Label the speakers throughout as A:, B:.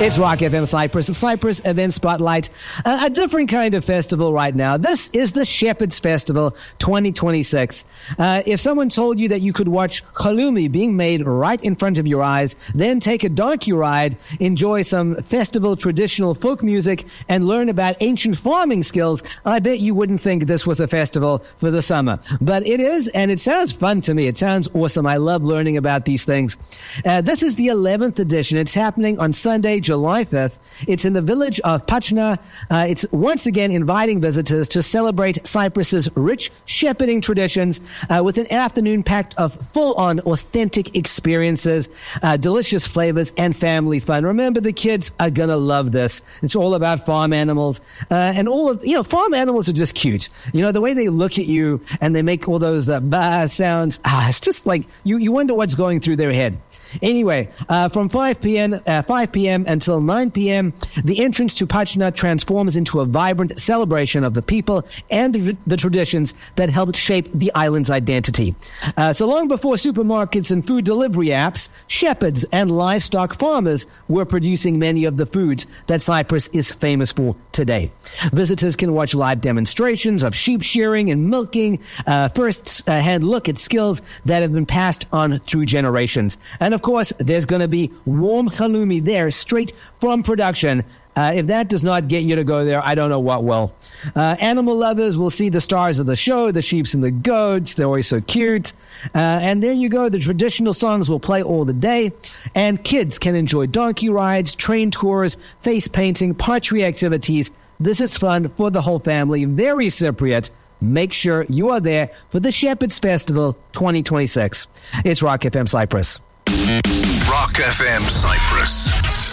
A: It's Rock FM Cyprus, the Cyprus Event Spotlight, a different kind of festival right now. This is the Shepherds Festival 2026. If someone told you that you could watch halloumi being made right in front of your eyes, then take a donkey ride, enjoy some festival traditional folk music, and learn about ancient farming skills, I bet you wouldn't think this was a festival for the summer. But it is, and it sounds fun to me. It sounds awesome. I love learning about these things. This is the 11th edition. It's happening on Sunday, July 5th. It's in the village of Pachna. It's once again inviting visitors to celebrate Cyprus's rich shepherding traditions with an afternoon packed of full-on authentic experiences, delicious flavors, and family fun. Remember, the kids are going to love this. It's all about farm animals. And all of, farm animals are just cute. The way they look at you and they make all those bah sounds. It's just like you wonder what's going through their head. Anyway, from 5 p.m. until 9 p.m., the entrance to Pachna transforms into a vibrant celebration of the people and the traditions that helped shape the island's identity. So long before supermarkets and food delivery apps, shepherds and livestock farmers were producing many of the foods that Cyprus is famous for today. Visitors can watch live demonstrations of sheep shearing and milking, first-hand look at skills that have been passed on through generations. And of course, there's going to be warm halloumi there straight from production. If that does not get you to go there, I don't know what will. Animal lovers will see the stars of the show, the sheeps and the goats. They're always so cute. And there you go. The traditional songs will play all the day. And kids can enjoy donkey rides, train tours, face painting, pottery activities. This is fun for the whole family. Very Cypriot. Make sure you are there for the Shepherds Festival 2026. It's Rock FM Cyprus.
B: Rock FM Cyprus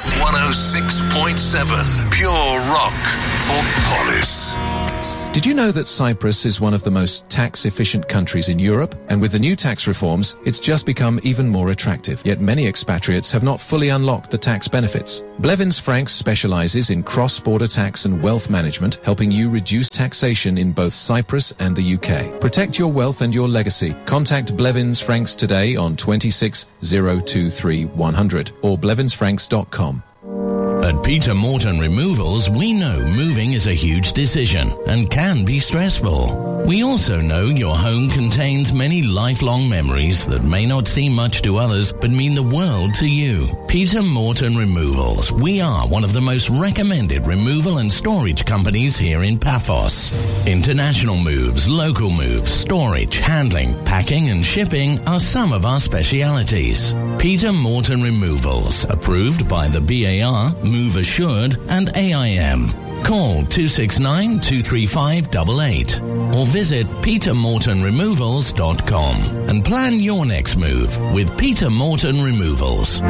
B: 106.7 Pure Rock for Polis.
C: Did you know that Cyprus is one of the most tax-efficient countries in Europe? And with the new tax reforms, it's just become even more attractive. Yet many expatriates have not fully unlocked the tax benefits. Blevins Franks specializes in cross-border tax and wealth management, helping you reduce taxation in both Cyprus and the UK. Protect your wealth and your legacy. Contact Blevins Franks today on 26 023 100 or blevinsfranks.com.
D: At Peter Morton Removals, we know moving is a huge decision and can be stressful. We also know your home contains many lifelong memories that may not seem much to others but mean the world to you. Peter Morton Removals. We are one of the most recommended removal and storage companies here in Paphos. International moves, local moves, storage, handling, packing and shipping are some of our specialities. Peter Morton Removals, approved by the BAR, Move Assured and AIM. Call 269-235-88 or visit petermortonremovals.com and plan your next move with Peter Morton Removals.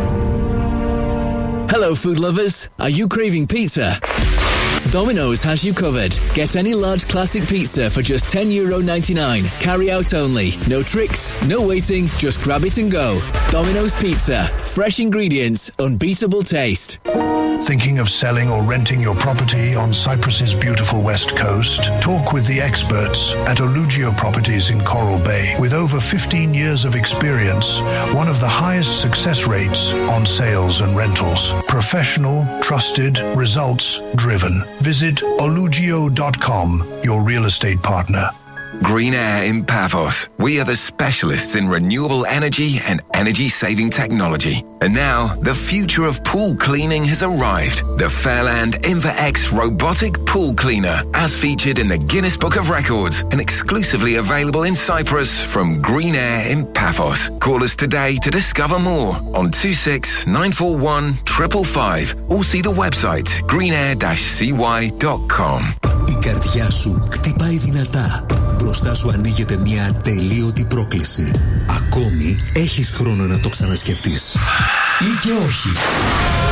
E: Hello, food lovers. Are you craving pizza? Domino's has you covered. Get any large classic pizza for just €10.99. Carry out only. No tricks, no waiting, just grab it and go. Domino's Pizza. Fresh ingredients, unbeatable taste.
F: Thinking of selling or renting your property on Cyprus's beautiful west coast? Talk with the experts at Olugio Properties in Coral Bay. With over 15 years of experience, one of the highest success rates on sales and rentals. Professional, trusted, results driven. Visit olugio.com, your real estate partner.
G: Green Air in Paphos. We are the specialists in renewable energy and energy-saving technology. And now, the future of pool cleaning has arrived. The Fairland InvaX robotic pool cleaner, as featured in the Guinness Book of Records and exclusively available in Cyprus from Green Air in Paphos. Call us today to discover more on 26 941 555 or see the website greenair-cy.com.
H: Η καρδιά σου χτυπάει δυνατά. Μπροστά σου ανοίγεται μια ατελείωτη πρόκληση. Ακόμη έχεις χρόνο να το ξανασκεφτείς. Ή και όχι.